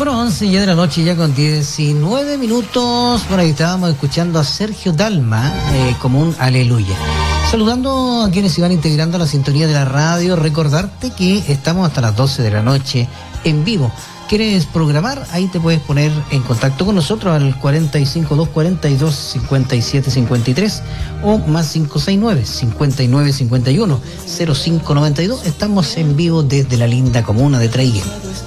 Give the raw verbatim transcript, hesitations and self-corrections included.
Bueno, once ya de la noche, ya con diecinueve minutos. Por ahí estábamos escuchando a Sergio Dalma, eh, como un aleluya. Saludando a quienes se van integrando a la sintonía de la radio. Recordarte que estamos hasta las doce de la noche en vivo. ¿Quieres programar? Ahí te puedes poner en contacto con nosotros al cuarenta y cinco, doscientos cuarenta y dos, cincuenta y siete cincuenta y tres o más cinco seis nueve, cincuenta y nueve cincuenta y uno, cero cinco noventa y dos. Estamos en vivo desde la linda comuna de Traiguén.